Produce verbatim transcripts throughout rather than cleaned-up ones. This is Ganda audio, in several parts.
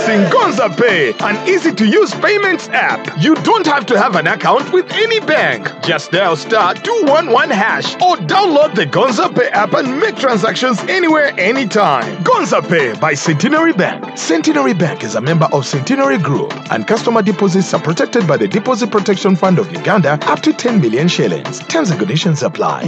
Introducing Gonza Pay, an easy-to-use payments app. You don't have to have an account with any bank. Just dial star two one one hash or download the Gonza Pay app and make transactions anywhere, anytime. Gonza Pay by Centenary Bank. Centenary Bank is a member of Centenary Group, and customer deposits are protected by the Deposit Protection Fund of Uganda up to ten million shillings. Terms and conditions apply.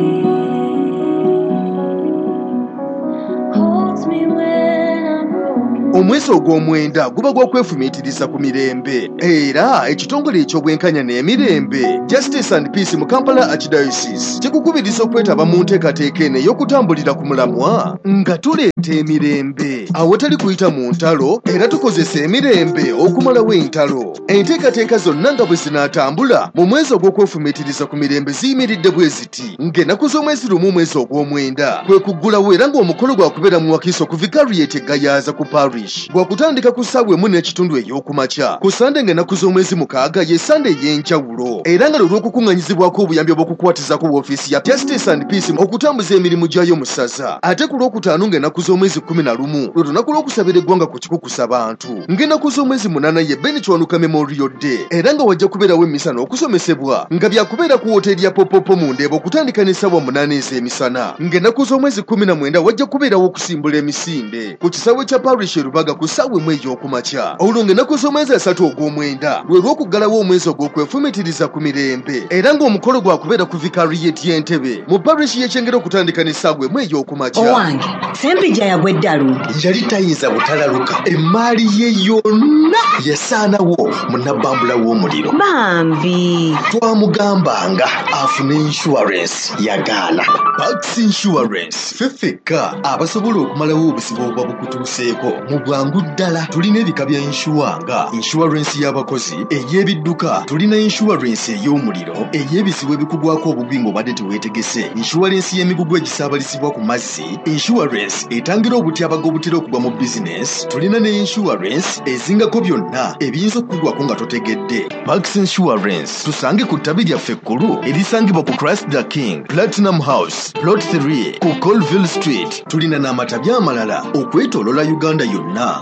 Omwezi ogw'omwenda guba gw'okwefumiitiriza ku mirembe era ekitongole eky'obwenkanya n'emirembe Justice and Peace mu Kampala Archdiocese kikukubiriza okwetaba mu nteekateeka eno ey'okutambulira ku mulamwa nga tuleeta emirembe awatali kuyita mu ntalo era tukozesa emirembe okumalawo entalo. Enteekateeka zonna nga bwe zinaatambula mu mwezi ogw'okwefumiitiriza ku mirembe ziyimiridde bwe ziti ng'ennaku z'omwezi lumu omwezi ogw'omwenda kwe kuggulawo era ng'omukolo gwakubeera mu Wakiso ku Vicariate Gayaza ku Parish gwakutandika ku ssaawa emu n'ekitundu ey'okumakya ku Sande ng'ennaku z'omwezi mukaaga ye Sande ey'enjawulo era nga lw'okukuŋŋanyizibwako obuyambi obw'okukwatizako woofiisi ya Justice and Peace okutambuza emirimu gyayo mu ssaza. Ate ku lwokutaano ng'ennaku z'omwezi kkumi na lumu lwe lunaku lw'okusabira eggwanga ku kikukusa bantu ng'ennaku z'omwezi munaana ye Ben Kiwanuka Memorial Day era nga wajja kubeerawo emisa n'okusomesebwa nga byakubeera ku woteeri ya Popopo mu Ndeeba okutandika n'essaawa munaana ez'emisana ng'ennaku z'omwezi kkumi na mwenda wajja kubeerawo okusimbula emisinde ku kisaawe kya Parish Rubaga ku ssaawa emu ey'okumakya. Olwo ng'ennaku z'omwezi asatu ogw'omwenda lwe lw'okuggalawo omwezi ogw'okwefumiitiriza ku mirembe era ng'omukolo gwakubeera ku Vicariate y'Entebbe mu Parish y'Ekyengera okutandika n'essaawa emu ey'okumakya. Owange Sempija yagwa eddalu yali tayinza butalaluka emmaali ye yonna yasaanawo mu nnabbambula w'omuliro. bambi Twamugambanga afune insurance yagaana. Pax Insurance ffe ffekka abasobola okumalawo obuzibu obuba bukutuuseeko mu bwangu ddala. Tulina ebika bya inshuwa nga insurance y'abakozi, ey'ebidduka, tulina insurance ey'omuliro, ey'ebizibu ebikugwako obugwi ng'obadde teweetegese, insurance y'emigugu egisaabalisibwa ku mazzi, insurance etangira obutyabaga obutera okugwa mu business, tulina ne insurance ezingako byonna ebiyinza okukugwako nga totegedde. Pax Insurance tusange ku ttabi lyaffe ekkulu erisangibwa ku Christ the King, Platinum House, Plot three ku Colville Street. Tulina n'amatabi amalala okwetoolola Uganda yonna.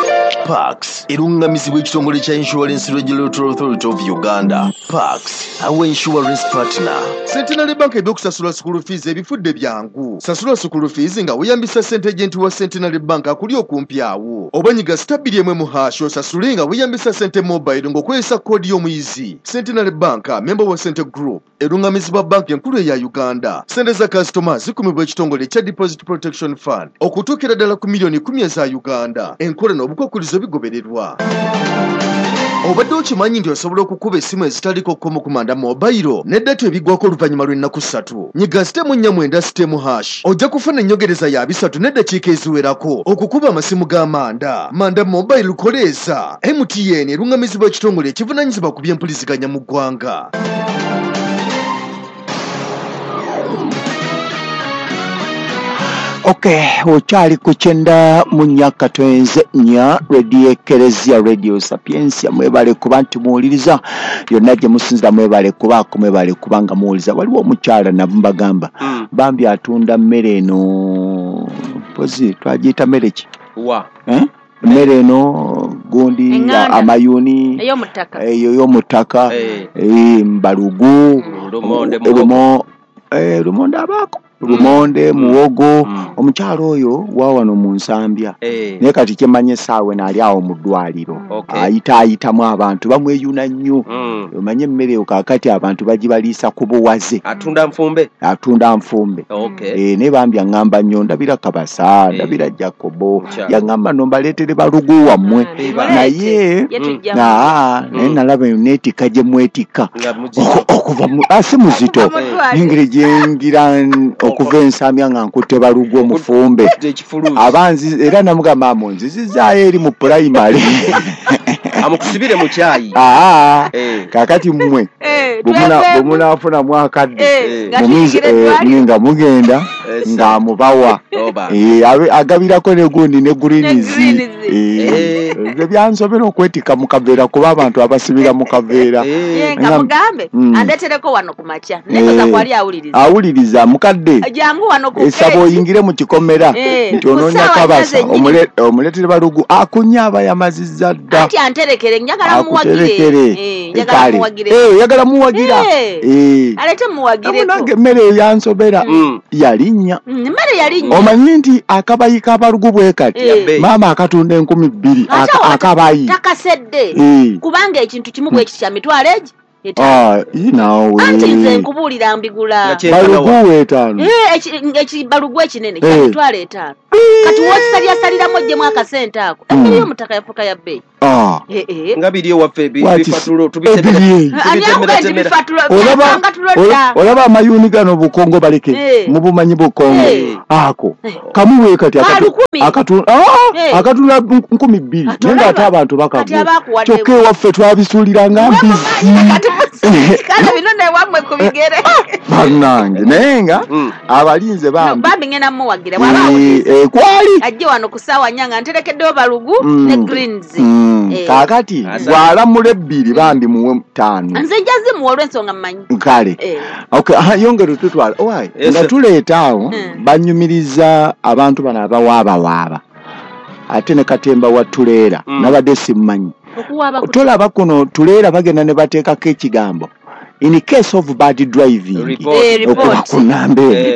Pax erungamizibwa ekitongole kya Insurance Regulatory Authority of Uganda. Pax, our insurance partner. Centenary Bank eby'okusasula school fees ebifudde byangu. Sasula school fees nga weeyambisa ssente agent wa Centenary Bank akuli okumpi awo. Oba nyiga stabili emwe mu hash osasule nga weeyambisa ssente mobile ng'okozesa koodi y'omuyizi. Centenary Bank, member wa Cente Group, erungamizibwa banki enkulu eya Uganda. Ssente za customers zikumibwa ekitongole kya Deposit Protection Fund okutuukira ddala ku miliyoni kumi eza Uganda. Enkola n'obukwakkulizo bigobererwa. Obadde okimanyi nti osobola okukuba essimu ezitaliko kkomo ku manda mobile n'eddata ebigwako oluvannyuma lw'ennaku ssatu. Nyiga sitemu nnya mwenda sitemu hash ojja kufuna ennyongereza ya bisatu n'eddakiika eziwerako okukuba amasimu g'amanda. Manda mobile lukoleeza. M T N erungamizibwa ekitongole ekivunaanyizibwa ku by'empuliziganya mu ggwanga. Okay, okyali ku kyenda mu nnyaka twenze nnya Radio Ekeresia Radio Sapiensia mwebale kuba nti muwuliriza yonna gye musinzira mwebale kubaako mwebale kubanga muwuliriza. Waliwo omukyala nabambagamba mm. bambi atunda mmere eno pozi twagiyita mmere ki wa eh? mmere eno gundi amayuni eyo y'omuttaka mbalugu lumo lumonde abaako lumonde muwogo omukyalo oyo wawano mu Nsambya naye kati kyemanye saawe naali awo mu ddwaliro ayita ayitamu abantu bamweyuna nnyo omanye emmere kaakati abantu bagibaliisa ku buwaze. Atunda nfumbe atunda nfumbe naye bambi aŋŋamba nnyo ndabira Kabasa ndabira Jacobo yaŋŋamba nombaleetere balugu wammwe naye naye nalaba neetika gye mwetika okuva si muzito n'engeri gyengira okuva Ensambya nga nkutte balugu omufumbe abanzi era namugamba amo nzizizaayo eri mu primary amukusibire mu kyayi. Ah, kakati mmwe bwe munaafuna mwakadde nga mugenda nga mubawa eh agabirako ne gundi ne greens eh byansobera okwetika mu kaveera kuba abantu abasibira mu kaveera nga mugambe andetereko wano kumacha nekoza kwali awuliriza awuliriza mukadde jangu wano ku esabo oyingire mu kikomera nti ononya kabasa omuletere balugu akunyaba yamazizza dda ati anterekere njagala muwagire eh njagala muwagire eh yagala muwagira eh alete muwagire nange mere yansobera yalinnya mere yalinnya omanyi nti akabayika abalugu bwe kati mama akatunda enkumi bbiri akabayi takasedde kubanga ekintu kimu bwe kiti kya mitwalo egi ah inawe anti nze nkubulira mbigula balugu etaano eh echi balugu ekinene kya mitwalo etaano kati wosalya salira mojje mwaka sente ako embiri omutaka yafuka ya bei ah eh eh ngabiriyo waffe bifatulo tubitemera tubitemera olaba olaba amayuni gano bukongo baleke mu bumanyi bukongo ako kamuwe kati akatu ah akatula nkumi bbiri nenga ate abantu bakabu choke waffe twabisulira ngambizi kana binone wamwe kubigere banange nenga abalinze bambi bambi ngena muwagira bwaba eh kwali ajje wano kusawa nyanga nterekedde balugu ne greens kakati gwala mule bbiri bambi muwe ttaano nze njazi muwe olw'ensonga mmanyi kale okay yongere tutwala owai nga tuleetaawo banyumiriza abantu bano abawaaba waaba ate ne katemba wa tuleera nabadde simmanyi tolaba kuno tuleera bagenda ne bateekako ekigambo in case of bad driving okunakunambe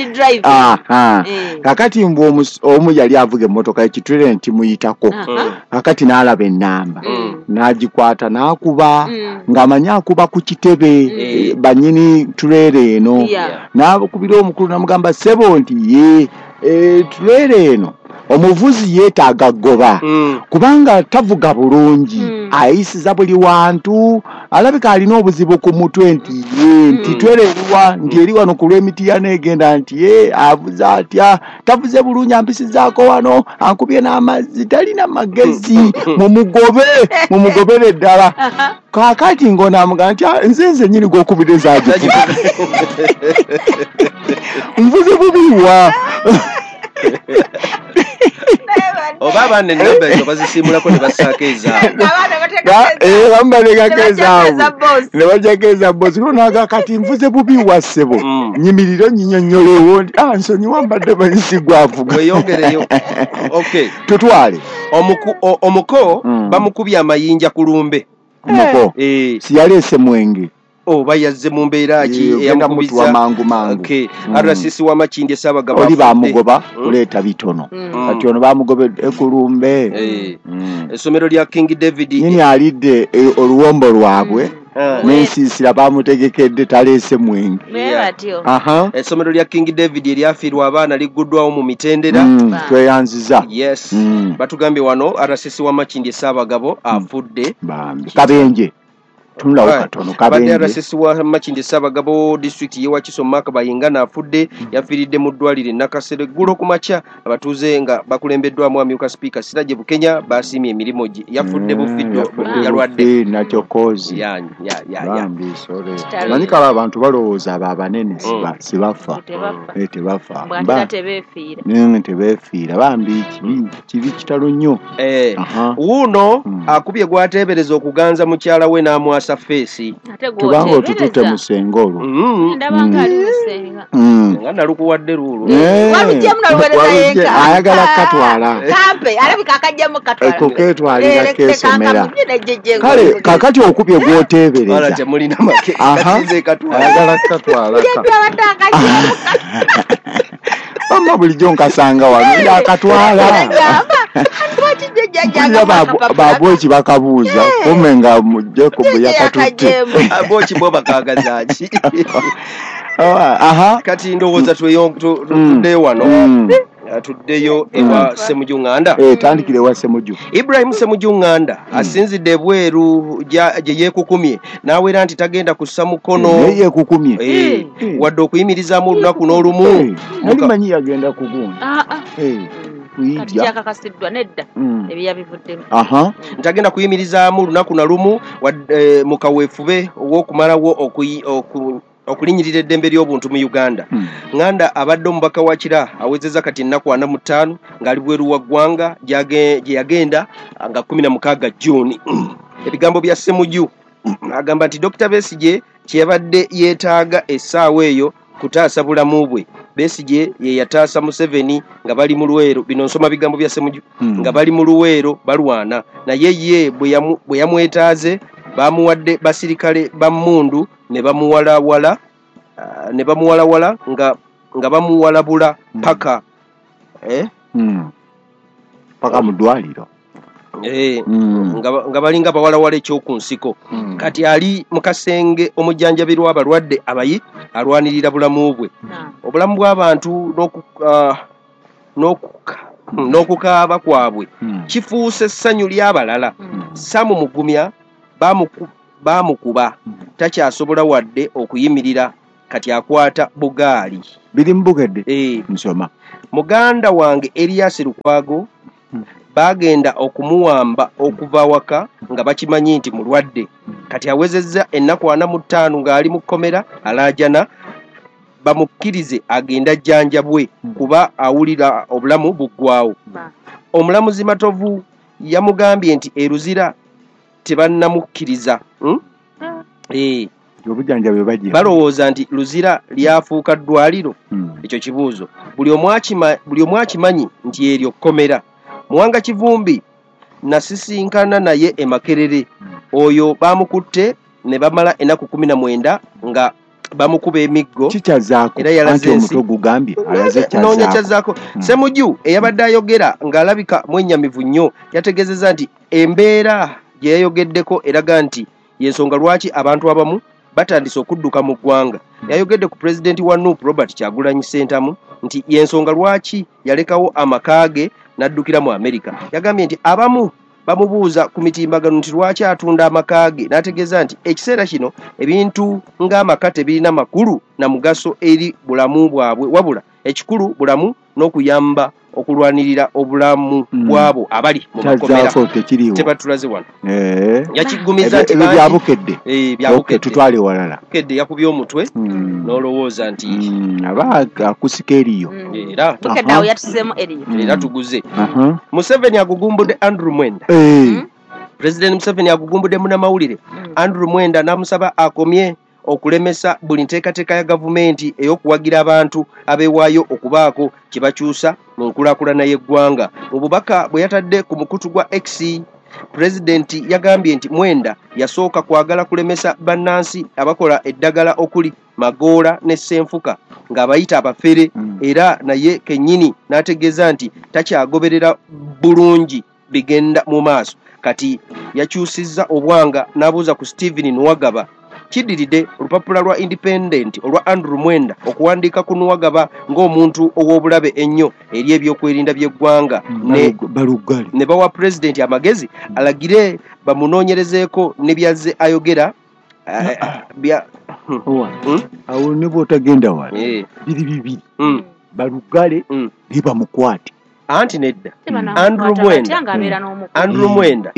kakati mbwo omu yali avuga emmotoka ekitulere nti muyitako kakati n'alaba ennamba n'agikwata n'akuba ng'amanyi akuba ku kitebe bannyini tulere eno n'akubira omukulu n'amugamba sebo nti ye tulere eno omuvuzi yeetaaga ggoba kubanga tavuga bulungi ayisiza buli wantu alabika alina obuzibu ku mutwe nti ye nti twereerwa nti eri wano ku lw'emiti yaneegenda nti ye avuze atya tavuze bulungi ampisizaako wano ankubye n'amazzi talina magezi mumugobe mumugobere ddala kaakati ng'onaamugamba nti nze nze nnyini gw'okubira zaagivuga nvuze bubiwa oba abana ennamba ezo bazisimulako ne basaako ezaawo eh bambalekako ezaawo ne bajjako eza bosi nonaga kati nvuze bubi wa ssebo nyimiriro nyinyonnyolewo ah nsonyi wambadde banyisigwavuga weyongereyo okay tutwale omuko bamukubye amayinja ku lumbe omuko siyaleese mwenge oba yazze mu mbeera ki eyamukubiza mangu mangu okay arasisi wa Makindye Ssaabagabo oli bamugoba kuleeta bitono kati ono bamugobe ekulumbe essomero lya King David nini alidde oluwombo lwabwe n'ensiisira bamutegekedde taleese mwenge aha essomero lya King David eryafiirwa abaana ligguddwawo mu mitendera tweyanziza yes batugambye wano arasisi wa Makindye Ssaabagabo afudde bambi kabenje tunulawo katono kabenje arasisi wa Makindye Ssaabagabo district ye Wakiso Mark Bayingana afudde yafiiridde mu ddwaliro Nakasero eggulo ku makya abatuuze nga bakulembeddwamu amyuka speaker Siraje Bukenya baasiimye emirimu yafudde bufiddo yalwadde nakyo kozi ya ya ya bambi sore manika abantu balowooza aba abanene sibafa tebafa mbwa tebeefiira nene tebeefiira bambi kibi kibi kitalo nnyo eh wuno akubye gwateebereza okuganza mukyala we n'amwasa feesi tubanga otutute musenga olwo ndabanga ali musenga nga nalukuwadde luulu walujjamu naluwereza yenka ayagala katwala kampe alabika akajjamu katwala eko ketwalira kesomera kale kakati okubye gwoteebereza wala temulina make kasinze katwala ayagala katwala mama bulijjo nkasanga wano ndi akatwala babu eki bakabuuza kume nga mujjeko bwe yakatutte aboki bo bakagazaki aha kati ndowooza tuddeyo wano tuddeyo ewa Ssemujunganda eh tandikire wa Ssemuju Ibrahim Ssemujunganda asinzidde ebweru gye yeekukumye n'awera nti tagenda kussa mukono ye yeekukumye eh wadde okuyimirizaamu olunaku n'olumu nalimanyi yagenda kugunga ah ah eh kati kyakakasiddwa nedda ebyabivuddemu aha ntagenda kuyimirizaamu lunaku na lumu mu kaweefube ow'okumalawo okulinyirira eddembe ly'obuntu mu Uganda. Mm. Nganda abadde omubaka wa Kira awezeza kati ennaku ana mu ttaano ng'ali bweru wa ggwanga gye yagenda nga kumi na mukaaga June. Ebigambo bya Ssemujju agamba nti Dokita Besigye kyeyabadde yeetaaga essaawa eyo kutaasa bulamu bwe. Besigye ye yataasa Museveni nga bali mu Luweero. Bino nsoma bigambo bya Ssemujju. Mm. Nga bali mu Luweero balwana naye ye bwe yamwetaaze bamuwadde basirikale ba Mmundu ne bamuwalawala uh, ne bamuwalawala nga nga bamuwalabula paka mm. eh mm. paka mudwaliro eh mm. nga nga balinga bawalawala ekyokunsiko mm. kati ali mukasenge omujjanjabirwa abalwadde abayi alwanirira bulamu bwe mm. obulamu bw'abantu n'oku uh, n'okuka n'okukaaba kwabwe mm. kifuuse essanyu ly'abalala mm. Samu Mugumya bamuku bamukuba mm. takyasobola wadde okuyimirira kati akwata bugaali biri mbugedde eh nsoma muganda wange Elias Lukwago mm. bagenda okumuwamba okuva waka nga bakimanyi nti mulwadde mm. kati awezezza ennaku ana mu ttaano ng'ali mu kkomera alaajana bamukkirize agenda jjanjabwe mm. kuba awulira obulamu buggwawo ba. Omulamuzi Matovu yamugambye nti eruzira tebannamukkiriza hmm? mm. eh obujanjabe baje balowooza nti Luzira lyafuuka ddwaliro mm. ekyo kibuuzo buli omwakima buli omwakimanyi nti eryo kkomera. Muwanga Kivumbi nasisinkana naye e Makerere mm. oyo bamukutte ne bamala ennaku kumi na mwenda nga bamukuba emiggo kikyazaako era yalaze omuto gugambye alaze kyazaako noonya kyazaako mm. Ssemujju eyabadde ayogera ng'alabika mwennyamivu nnyo yategeezezza nti embeera gye yayogeddeko eraga nti yensonga lwaki abantu abamu batandise okudduka mu ggwanga. Mm. Yayogedde ku pulezidenti wa Nuupu Robert Kyagulanyi Ssentamu nti yensonga lwaki yalekawo amakaage n'addukira mu Amerika. Yagambye nti abamu bamubuuza ku mitimbagano nti lwaki atunda amakaage n'ategeeza nti ekiseera kino ebintu ng'amaka tebirina makulu na mugaso eri bulamu bwabwe wabula ekikulu bulamu n'okuyamba okulwanirira obulamu bwabo mm. abali mu makomera tebatulaze wano eh yakigumiza nti byabukedde eh byabukedde tutwale walala kedde yakubye omutwe mm. n'olowooza nti mm. abaga akusika eriyo mm. era bukeddawo yatusemo eriyo mm. era tuguze uh-huh. Museveni agugumbudde Andrew Mwenda eh mm. President Museveni agugumbudde munamawulire mm. Andrew Mwenda namusaba akomye okulemesa buli nteekateeka ya gavumenti ey'okuwagira abantu abeewaayo okubaako kye bakyusa mu nkulaakulana y'eggwanga. Mu bubaka bwe yatadde ku mukutu gwa X, Pulezidenti yagambye nti Mwenda yasooka kwagala kulemesa bannansi abakola eddagala okuli Magoola ne Ssenfuka ng'abayita abafere mm. era naye kennyini n'ategeeza nti takyagoberera bulungi bigenda mu maaso. Kati yakyusizza obwanga n'abuuza ku Stephen Nwagaba kiddiridde olupapula lwa Independent olwa Andrew Mwenda okuwandiika ku Nwagaba ng'omuntu ow'obulabe ennyo eri ebyokwerinda by'eggwanga ne balugali ne bawa pulezidenti amagezi alagire bamunoonyerezeeko ne byazze ayogera bya awo ne bw'otagenda wala biri bibiri balugale ne bamukwate anti nedda Andrew Mwenda Andrew Mwenda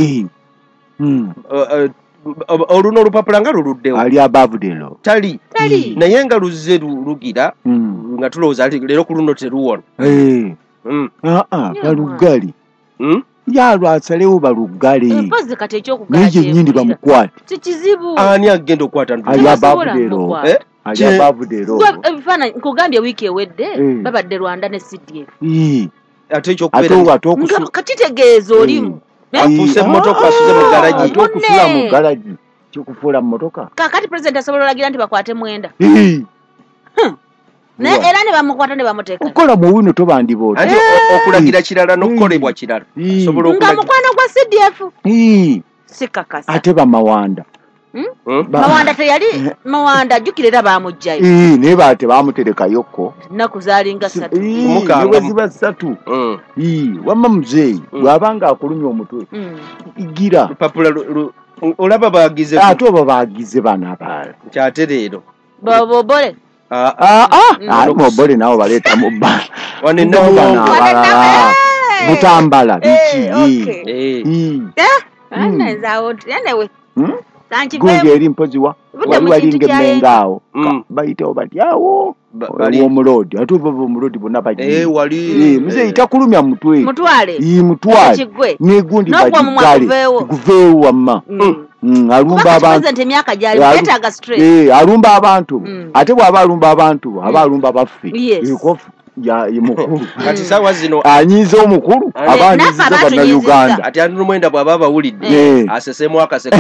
oluno olupapula nga luluddewo ali abavudelo tali tali naye nga luzze lugira mm. nga tulowooza leero ku luno teruwona eh mm. ah ah balugali mm? yalwasalewo balugale nije nyindi bamukwate kikizibu ani agenda okukwata ali abavudelo eh ali abavudelo ebifana nkugambye wiki ewedde eh. babadde Rwanda ne C D F eh ate ekyo kubera ato ato kusu katitegeezo olimu eh. Afuse motoka asuze mu garaji atokufula mu garaji kyokufula motoka kakati president asobola olagira nti bakwate Mwenda eh ne era ne bamukwata ne bamuteeka okola mu wino tobandibota ati okulagira kirala n'okolebwa kirala sobola okulagira ngamukwano gwa C D F eh sikakasa ate bamawanda Hmm? Mawanda teyali Mawanda jukirera bamujjayo eh ne bate bamutereka yokko nakuzalinga satu mukanga ziba satu eh wamma muzei bwabanga akulumya omutwe igira papula olaba bagize ato babagize bana bala kyatereero babo bole ah ah ah bobole nawo baleta mubba wane nawo butambala bichi eh eh ana zawo yanewe gundi eri mpoziwa wali walinga emengaawo bayitawo bati awo omulodi atuva omulodi bonna bali muzeeyi takulumya mutwe mutwale negundi bagigale guveewo wamma alumba abantu alumba abantu ate bw'aba alumba abantu aba alumba baffe ya mukuru kati sawa zino anyiza omukuru abanyiza bannayuganda ati anu mwenda bw'aba bawulidde asesemu akaseko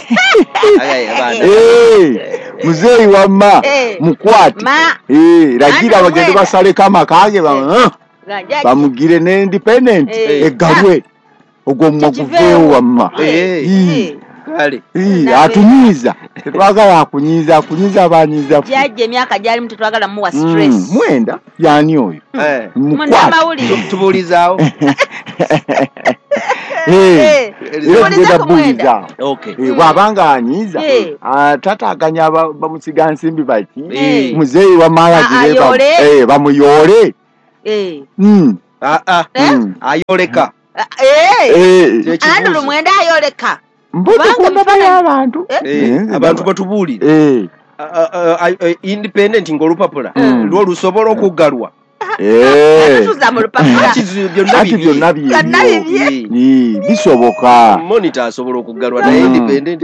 muzeeyi wamma mukwati ragira bagende basaleko amakaage bamugire ne independent eggalwe ogwo muguveewo wamma kale atunyiza tetwagala akunyiza akunyiza abanyiza jaje emyaka gyali mtu twagala muwa stress mwenda yani oyo mukwati tubulizaawo eh tubuliza mwenda okay wabanga anyiza atataganya bamusiga nsimbi baki muzeeyi wa mala direba eh bamuyole eh mm ah ah ayoleka eh anu mwenda ayoleka mbote kwamba baya abantu abantu batubulira independent ngolupapula lwo lusobola okugalwa ati byonna bibyo bisoboka monitor asobola okugalwa naye independent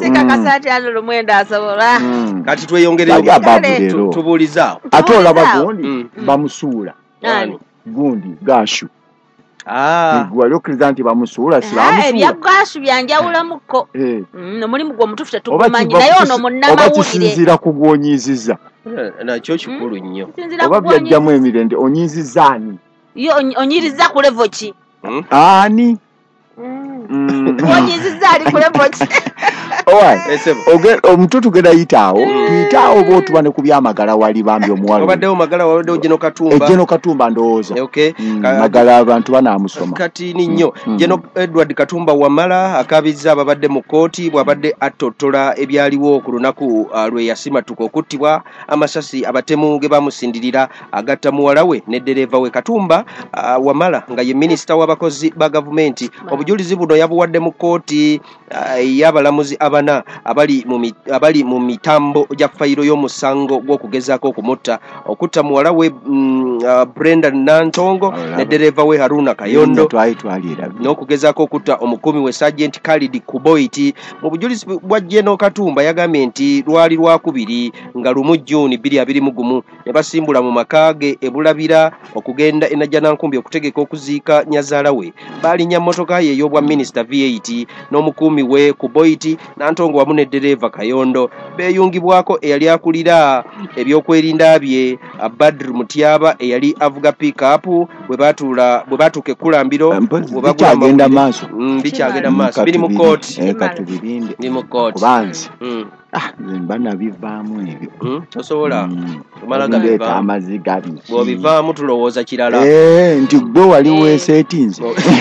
asobola kati tweyongereyo tubulizaawo ate olaba gundi bamusuula gundi gashu Ah, gwali okiriza nti bamusuula silamusuula. Eh, byagashu byanjawula muko. Eh. Mm, muri mugwo mutufu tetukumanyi naye ono munnamawulire. Oba kisinzira kugwonyiziza. Na kyo kikulu nnyo. Oba byajjamu emirende onyizizaani. Yo onyiriza ku level ki? Ani? Mm. Onyiziza ali ku level ki? Owa, oge omututu genda yitaawo, tuyitaawo bo tubane ku byamagala wali bambi omuwalo. Obadde omagala wabadde ojeno katumba. Ejeno katumba ndowooza. Okay. Magala abantu banaamusoma. Kati ni nnyo. Jeno Edward Katumba Wamala akabizza ababadde mu kooti bwabadde attotola ebyaliwo ku lunaku lwe yasimatuka okuttibwa amasasi abatemu ge bamusindirira agatta muwala we ne dereva we. Katumba Wamala nga ye minisita w'abakozi ba gavumenti obujulizi buno yabuwadde mu kooti y'abalamuzi abana abali mu abali mu mitambo gya fayiro y'omusango gw'okugezaako okumutta okutta muwala we mm, uh, Brenda Nantongo ne dereva we Haruna Kayondo n'okugezaako okutta omukumi we Sergeant Khalid Kuboiti. Mu bujulizi bwa Jeno Katumba yagambye nti lwali lwakubiri nga lumu June bbiri abiri mu gumu ne basimbula mu makaage ebulabira okugenda e Najjanankumbi okutegeka okuziika nyazaala we. Baalinya mmotoka ye ey'obwa minisita V eight n'omukumi we Kuboiti Nantongo wamu ne dereva Kayondo beeyungibwako eyali akulira ebyokwerinda bye Badr Mutyaba eyali avuga pick-up bwe batuula bwe batuuka ekkulambiro bwe bagenda maaso bikyagenda maaso biri mu kooti katubirinde ni mu kooti kubanzi ah bana bivaamu ebyo tosobola tumala gabivaamu amaziga bi bw'obivaamu tulowooza kirala eh nti gwe wali weesetinze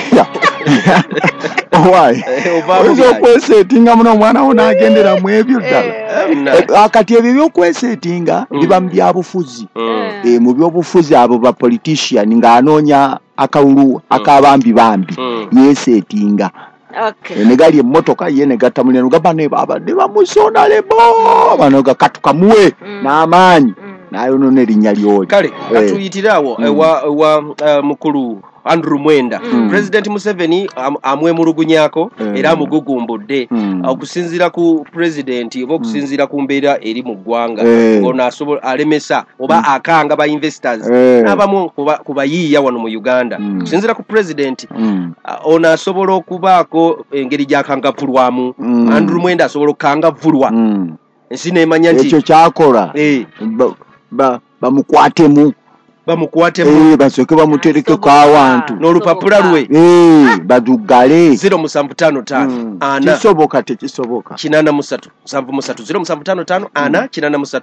Why? Ozo kwesetinga muno mwana wo nagendera mu ebyo ddala. Akati ebyo byokwesetinga biba mu byabufuzi. Eh mu byobufuzi abo ba politician nga anoonya akawulu akabambi bambi yesetinga. Okay. Negali emmotoka ye negatta muleno gabane baba ne bamusona lebo bano gakatuka muwe n'amaanyi nayo none erinnya lyoyo. Kale katuyitirawo wa mukulu Andrew Mwenda mm. President Museveni am, amwemulugunyako mm. era amugugumbudde mm. okusinzira ku president oba okusinzira ku mbeera eri mu ggwanga mm. ono asobola alemesa oba mm. akanga ba investors mm. n'abamu kubayiiya wano mu Uganda mm. kusinzira ku president mm. uh, ono asobola okubaako engeri gy'akangavulwamu mm. Andrew Mwenda asobola okukangavulwa mm. ensi neemanya nti ekyo kyakola eh. bamukwatemu ba, ba bamukwate eh basoke bamutereke kwa abantu n'olupapula lwe eh badugale zero musanvu tano tano ana kisoboka te kisoboka kinana musatu musanvu musatu zero musanvu tano tano ana kinana musatu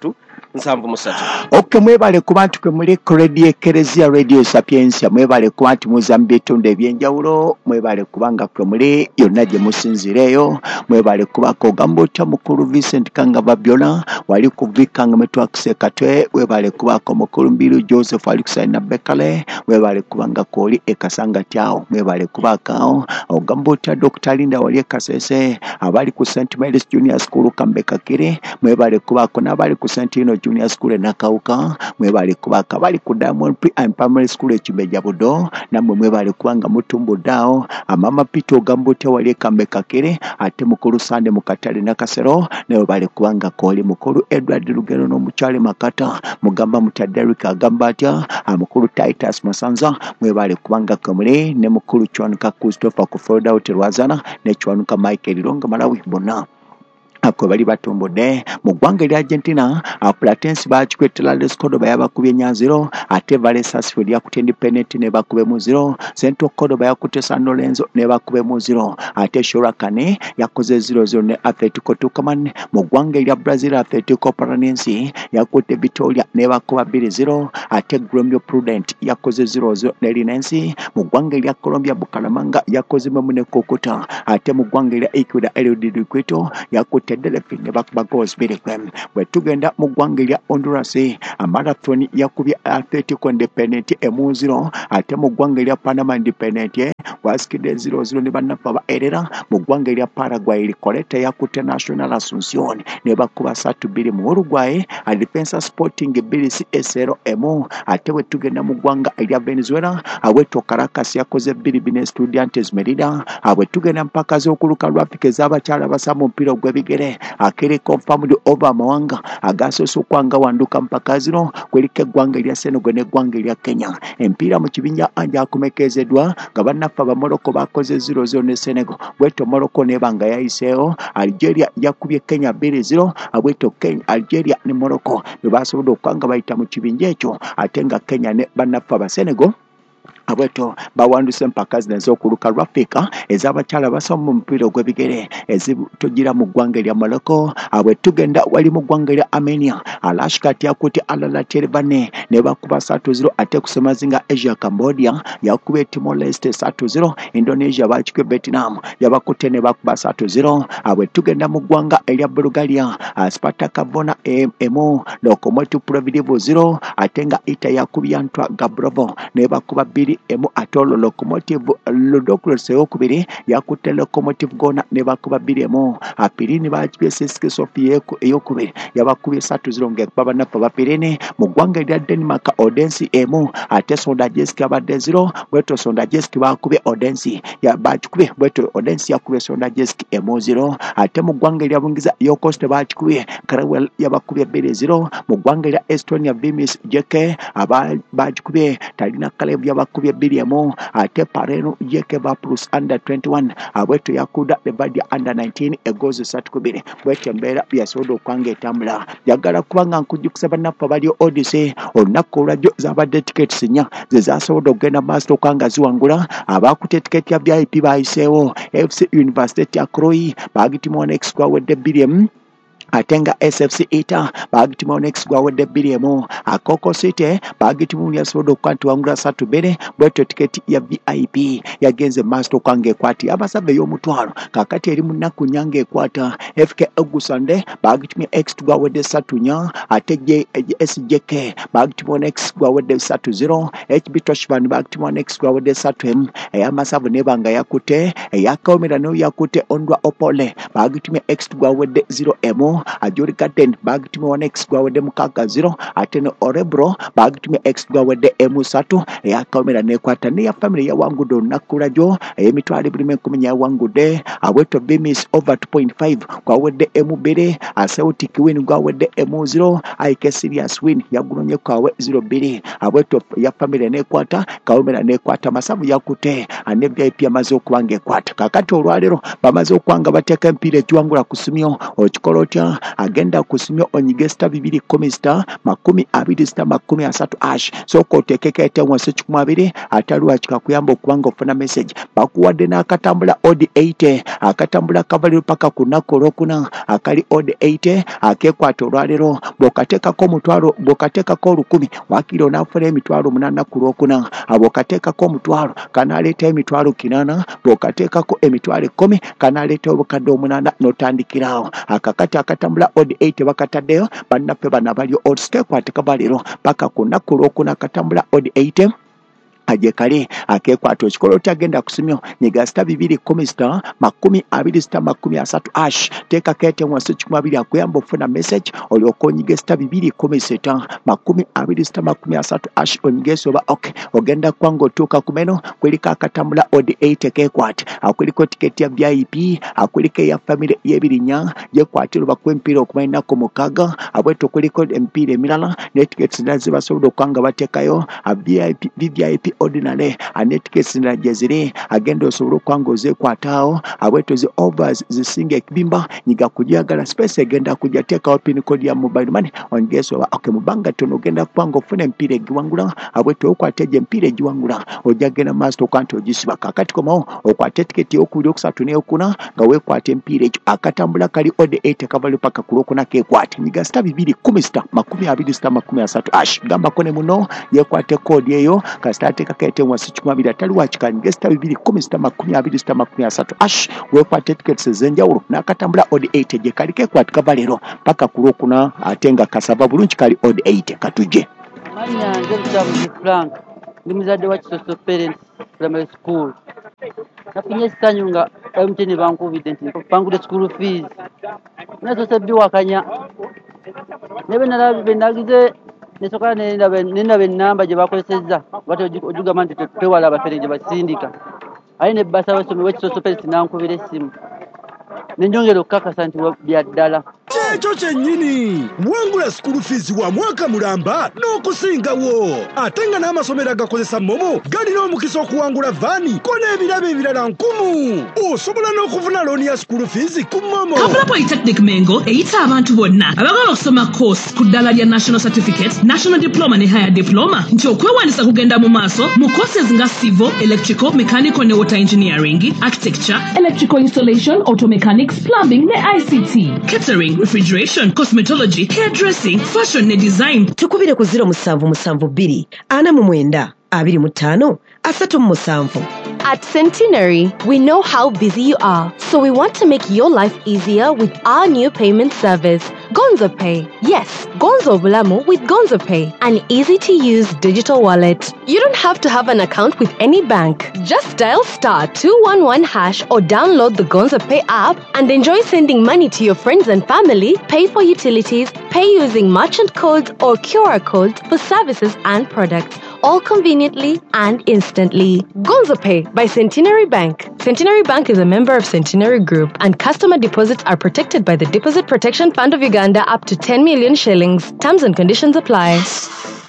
nsanvu musatu. Okay, mwebale kuba nti kwe muli ku radio Ekereziya Radio Sapiensia, mwebale kuba nti muza mu bitundu ebyenjawulo, mwebale kubanga kwe muli yonna gye musinzireyo, mwebale kuba ko gambotya mukulu Vincent Kanga Babyola, wali kuvikanga metwakise katwe, webale kuba ko mukulu Mbiru Joseph Alexander Bekale, webale kubanga koli ekasanga tyao, mwebale kuba kao ogambotya Doctor Linda wali ekasese, abali ku Saint Mary's Junior School Kambeka Kire, mwebale kuba ko nabali ku Saint Ino Junior School Nakauka, mwebale kubaka bali ku Diamond Pre and Primary School Ekimeja Budo, namwe mwebale kubanga mutumbu dao, amama Pito Gambotya wali Kambeka Kire, ate mukulu Sande Mukatale Nakasero, ne bale kubanga koli mukulu Edward Lugero no muchale Makata, mugamba mutaderika Gambatya, amukulu Titus Masanza, mwebale kubanga kamule ne mukulu Chwanuka Christopher Kufoda Uterwazana, ne Chwanuka Michael Longa Malawi Bona. Ako bali batumbudde mu ggwanga lya Argentina, Platense bakikwetera Leskodo bayabakubye nyanziro, ate Vallecasfield yakute Independent ne bakube mu zero, Central Cordoba yakute San Lorenzo ne bakube mu zero, ate Shorakane yakoze zero zero ne Atletico Tucumán. Mu ggwanga lya Brazil, Atletico Paranaense yakute Vitoria ne bakuba bbiri zero, ate Gremio Prudente yakoze zero zero ne Linense. Mu ggwanga lya Colombia, Bucaramanga yakoze Memune Kokota, ate mu ggwanga lya Ecuador, El Distrito yakute Delphine bakuba goals birikwem. Bwe tugenda mu ggwanga lya Honduras, Marathon yakubye Atletico Independent emu zero, ate mu ggwanga lya Panama Independent wasikide zero zero ne bannafa ba Herrera. Mu ggwanga lya Paraguay, Recoleta yakute Nacional Asunción ne bakuba satu bbiri. Mu Uruguay, Defensa Sporting bbiri C S zero emu. Ate bwe tugenda mu ggwanga lya Venezuela, Aweto Caracas yakoze bbiri bine Estudiantes Merida. Bwe tugenda mpaka z'okuluka Rafik ez'abakyala basama omupiira gw'ebigere, akere confirmed over mawanga agasoso kwanga wanduka mpaka zino kwelike eggwanga lya Senegal n'eggwanga lya Kenya. Empiira mu kibinja anja akumekezedwa nga bannafa ba Morocco bakoze zero zero ne Senegal. Bweto Morocco nebanga yayiseewo, Algeria yakubye Kenya bbiri zero, abweto Kenya Algeria ne Morocco bebasobodde okwanga bayita mu kibinja ekyo, ate nga Kenya ne bannafa ba Senegal abweto bawanduse mpaka zinazo okuluka Rafika ez'abakyala basoma mu mupiira gw'ebigere ezitugira mu ggwanga lya Morocco. Abwe tugenda wali mu ggwanga lya Armenia, Alashkat yakute Alalatere bane ne bakuba satu zero, ate kusemazinga Asia Cambodia yakube Timor Leste satu zero, Indonesia bakikwe Vietnam yabakute ne bakuba satu zero. Abwe tugenda mu ggwanga lya Bulgaria, Spartak Bona emu, Lokomotiv Plovdiv zero, ate nga Ita yakubye Antwa Gabrovo ne bakuba bbiri emu, atolo Lokomotiv Ludogorets eyokubiri yakute Lokomotiv Gona ne bakuba bbiri emu. Apirini bakibye C S K A Sofia eyokubiri yabakubye satu zero nga baba nafa bapirini. Mu ggwanga lya Denmark, Odense emu, ate Sondajeski abadde zero, bweto Sondajeski bakubye Odense yabakikubye bweto Odense yakubye Sondajeski emu zero. Ate mu ggwanga lya Bungiza Yokost bakikubye Karawel yabakubye bbiri zero. Mu ggwanga lya Estonia Vimis J K bakikubye Talina Kalev yabakubye bbiri emu, ate Pareno J K Vaprus under twenty-one abweto yakuda Lebadia under nineteen egozi satu kubiri. Bweto embeera byasobola okwanga etambula. Yagala kubanga nkujjukiza bannafa bali Odyssey olunaku olwajjo zabadde tiketi nnya ze zasobodde okugenda maaso okwanga ziwangula. Abakute tiketi ya V I P bayiseewo F C University ya Croy bagitimu next gwawedde bbiri emu, ate nga S F C Ita bagitimu next gwawedde bbiri emu. Akoko City bagitimu yasobodde okwanti wangula satu bbiri. Bweto tiketi ya V I P yagenze maaso okwanga ekwati abasabbe y'omutwalo kakati eri mu nnaku nnyanga ekwata. F K Ogusande bagitimu X gwawedde satu nnya, ate S J K bagitimu next gwawedde satu zero, H B Toshman bagitimu next gwawedde satu emu. Ey'amasavu nebanga yakute, eyakawomera nayo yakute Ondwa Opole bagitimu X gwawedde zero emu. Ajuri Garden bagitimu next gwawedde mukaaga zero, ate ne Orebro bagitimu X gwawedde emu satu. Eyakawomera nekwata neya family yawangudde olunaku lwajo ey'emitwalo ebiri mu enkumi yawangudde. Abweto Bimis over two point five gwawedde emu bbiri, Celtic win gwawedde emu zero, I K Serious win yagulonye kwawe zero bbiri. Abweto ya family nekwata Kawomera nekwata masavu yakute ane V I P amaze okubanga ekwata. Kakati olwalero bamaze okwanga bateeka empiira ekiwangula ku Simio okikola otya yonna agenda kusumya onyige star bibiri kumi star makumi abiri star makumi asatu ash soko otekeka ete wansi kikumi abiri ataliwa kikakuyamba okubanga ofuna message bakuwadde n'akatambula odi eighty akatambula kavaliro paka ku nnaku olwokuna akali odi eighty akekwata olwalero bw'okateekako omutwalo bw'okateekako olukumi waakiri onaafuna emitwalo munaana ku lwokuna bw'okateekako omutwalo kanaaleeta emitwalo kinaana bw'okateekako emitwalo ekkumi kanaaleeta obukadde omunaana n'otandikirawo akakati akatambula odi eighty bakataddeyo bannaffe bano abalyo otusikekwate kabaliro paka ku nnaku olwokuna akatambula odi eighty aje kale akekwata ekikolo kyagenda kusumyo nyiga star bibiri kumi star makumi abiri star makumi asatu ash teeka kete wansi kikumi abiri akuyamba ofuna message olyoka onyiga star bibiri kumi sita makumi abiri star makumi asatu ash onyiga esoba okay ogenda kwanga otuuka kumeno kwelika akatambula odi eighty kekwate akuliko tiketi ya V I P akuliko ya family y'ebirinya yekwatira bakwempira okumainako mukaga abweto kuliko empira emirala ne tiketi ndazi basobola okwanga batekayo a V I P V I P ordinary anetikesi na jezire agenda osobola okwanga ozekwataawo abweto zi overs zisinga ekibimba nyiga kujagala space egenda kujja teekawo pin code ya mobile money ongeso okay mubanga tono ogenda kwanga ofuna empira egiwangula abweto okwate je empira egiwangula ojagena master okanto ogisiba kakati komawo okwate tiketi okuli okusatu ne okuna nga wekwate empira ekyo akatambula kali ode eight kavalo paka kulokuna kekwate nyiga star bibiri kumi star makumi abiri star makumi asatu ash gamba kone muno yekwate code eyo kastate kakete wansi kikumi abiri ataliwa kikani star bibiri kumi star makumi abiri star makumi asatu ash wekwate tiketi zenjawulo nakatambula ode eight je kali kekwate kabalero paka kulokuna atenga kasaba bulungi kali ode eight katuje manya nje Frank ndi muzadde wa Kisoso Parents Primary School nafinye sitanyunga mtini banku videnti banku de school fees nazo sabbi wakanya nebe narabi benagize nesoka nenda nenda benamba je bakoleseza bato ojuga mante tewala abafereje basindika aine basa basomi wa Kisoso Parents nankubire simu nenjongero kaka santi wa byaddala Checho chenyini wangula school fees wa mwaka mulamba n'okusingawo atenga n'amasomero agakozesa momo galina omukisa okuwangula vani kone ebirabe ebirala nkumu osobola n'okufuna looni ya school fees ku momo Kampala Polytechnic Mengo eyita abantu bonna abagala okusoma course ku ddala lya national certificate national diploma ne higher diploma nti okwewandiisa kugenda mu maaso mu courses nga civil electrical mechanical ne water engineering architecture electrical installation auto mechanics plumbing ne I C T catering refrigeration, cosmetology, hairdressing, fashion ne design. Tukubire ku zero musanvu musanvu bbiri ana mu mwenda abiri mu ttaano asatu mu musanvu. At Centenary, we know how busy you are, so we want to make your life easier with our new payment service, Gonzo Pay. Yes, Gonzo Bulamu with Gonzo Pay, an easy-to-use digital wallet. You don't have to have an account with any bank. Just dial star two one one hash or download the Gonzo Pay app and enjoy sending money to your friends and family, pay for utilities, pay using merchant codes or Q R codes for services and products, all conveniently and instantly. Gonzo Pay by Centenary Bank. Centenary Bank is a member of Centenary Group, and customer deposits are protected by the Deposit Protection Fund of Uganda up to ten million shillings. Terms and conditions apply.